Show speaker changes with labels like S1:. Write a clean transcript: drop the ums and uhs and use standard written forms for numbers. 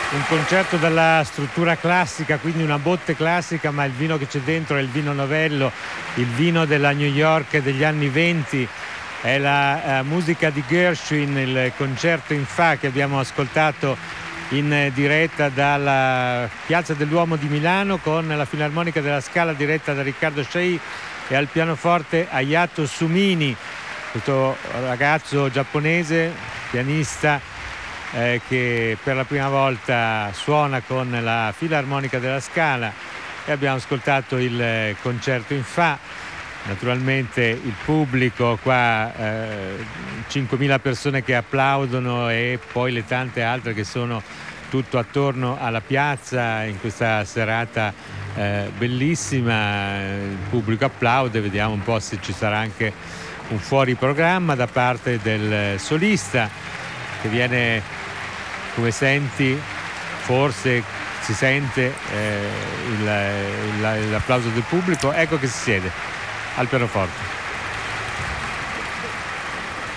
S1: Un concerto dalla struttura classica, quindi una botte classica, ma il vino che c'è dentro è il vino novello, il vino della New York degli anni 20. È la musica di Gershwin, il concerto in Fa che abbiamo ascoltato in diretta dalla Piazza del Duomo di Milano, con la Filarmonica della Scala diretta da Riccardo Sciai e al pianoforte Hayato Sumini, questo ragazzo giapponese, pianista, che per la prima volta suona con la Filarmonica della Scala, e abbiamo ascoltato il concerto in Fa. Naturalmente il pubblico qua, 5.000 persone che applaudono, e poi le tante altre che sono tutto attorno alla piazza in questa serata bellissima. Il pubblico applaude, vediamo un po' se ci sarà anche un fuori programma da parte del solista, che viene, come senti, forse si sente l'applauso del pubblico. Ecco che si siede al pianoforte.